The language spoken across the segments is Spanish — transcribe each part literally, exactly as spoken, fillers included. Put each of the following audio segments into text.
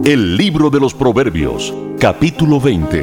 El libro de los Proverbios, capítulo veinte.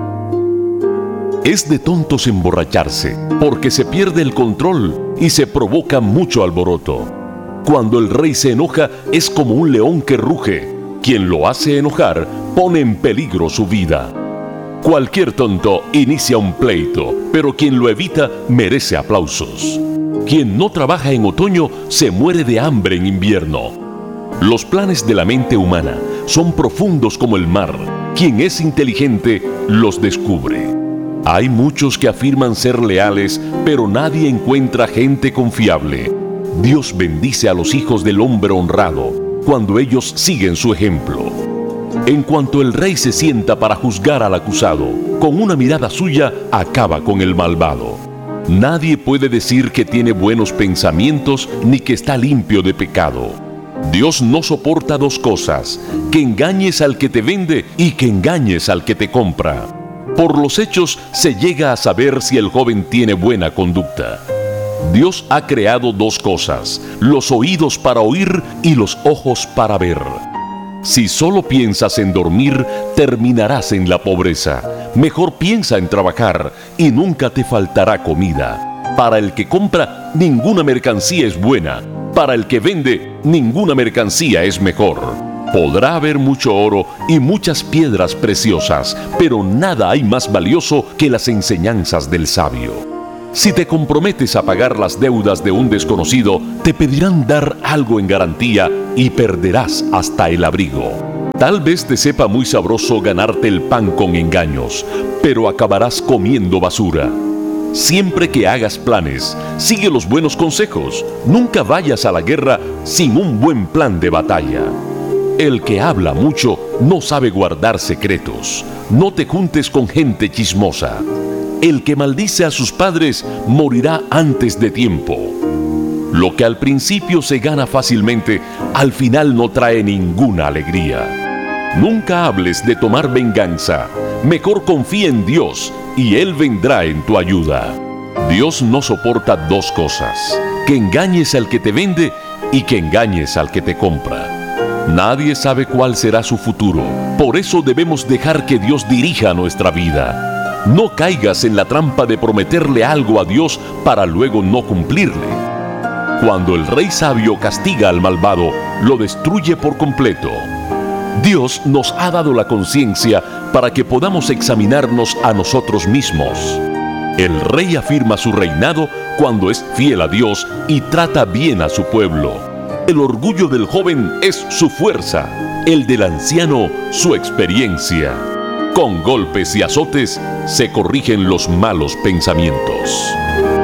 Es de tontos emborracharse, porque se pierde el control y se provoca mucho alboroto. Cuando el rey se enoja, es como un león que ruge. Quien lo hace enojar, pone en peligro su vida. Cualquier tonto inicia un pleito, pero quien lo evita merece aplausos. Quien no trabaja en otoño, se muere de hambre en invierno. Los planes de la mente humana son profundos como el mar. Quien es inteligente los descubre. Hay muchos que afirman ser leales, pero nadie encuentra gente confiable. Dios bendice a los hijos del hombre honrado cuando ellos siguen su ejemplo. En cuanto el rey se sienta para juzgar al acusado, con una mirada suya acaba con el malvado. Nadie puede decir que tiene buenos pensamientos ni que está limpio de pecado. Dios no soporta dos cosas: que engañes al que te vende y que engañes al que te compra. Por los hechos se llega a saber si el joven tiene buena conducta. Dios ha creado dos cosas: los oídos para oír y los ojos para ver. Si solo piensas en dormir, terminarás en la pobreza. Mejor piensa en trabajar y nunca te faltará comida. Para el que compra, ninguna mercancía es buena. Para el que vende, ninguna mercancía es mejor. Podrá haber mucho oro y muchas piedras preciosas, pero nada hay más valioso que las enseñanzas del sabio. Si te comprometes a pagar las deudas de un desconocido, te pedirán dar algo en garantía y perderás hasta el abrigo. Tal vez te sepa muy sabroso ganarte el pan con engaños, pero acabarás comiendo basura. Siempre que hagas planes, sigue los buenos consejos. Nunca vayas a la guerra sin un buen plan de batalla. El que habla mucho no sabe guardar secretos. No te juntes con gente chismosa. El que maldice a sus padres morirá antes de tiempo. Lo que al principio se gana fácilmente, al final no trae ninguna alegría. Nunca hables de tomar venganza. Mejor confía en Dios y Él vendrá en tu ayuda. Dios no soporta dos cosas: que engañes al que te vende y que engañes al que te compra. Nadie sabe cuál será su futuro. Por eso debemos dejar que Dios dirija nuestra vida. No caigas en la trampa de prometerle algo a Dios para luego no cumplirle. Cuando el rey sabio castiga al malvado, lo destruye por completo. Dios nos ha dado la conciencia para que podamos examinarnos a nosotros mismos. El rey afirma su reinado cuando es fiel a Dios y trata bien a su pueblo. El orgullo del joven es su fuerza, el del anciano su experiencia. Con golpes y azotes se corrigen los malos pensamientos.